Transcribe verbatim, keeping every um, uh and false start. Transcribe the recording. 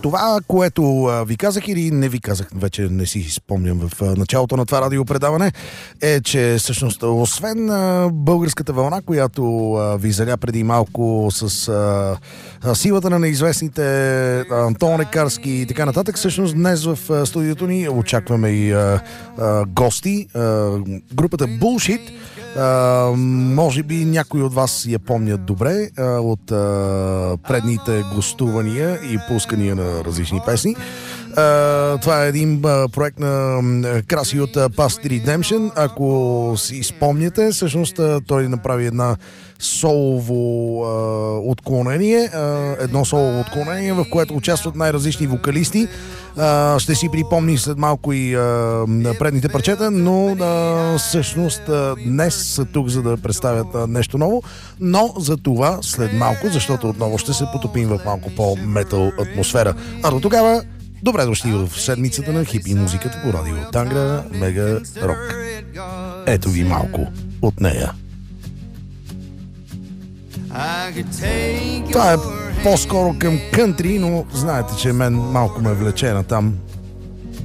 Това, което а, ви казах или не ви казах, вече не си спомням в а, началото на това радиопредаване, е, че всъщност, освен а, българската вълна, която а, ви заля преди малко с а, а, силата на неизвестните, Антон Лекарски и така нататък, всъщност днес в а, студиото ни очакваме и а, а, гости. А, групата Bullshit. Uh, може би някои от вас я помнят добре uh, от uh, предните гостувания и пускания на различни песни. Uh, това е един uh, проект на uh, Краси от uh, Past Redemption. Ако си спомняте, всъщност uh, той направи една солово uh, отклонение, uh, едно солово отклонение, в което участват най-различни вокалисти. Uh, ще си припомни след малко и uh, предните парчета, но uh, всъщност uh, днес са тук, за да представят uh, нещо ново, но за това след малко, защото отново ще се потопим в малко по-метал атмосфера. А до тогава, добре дошли в седмицата на хипи музиката по радио Тангра Мега Рок. Ето ви малко от нея. Това е по-скоро към кънтри, но знаете, че мен малко ме влече на там.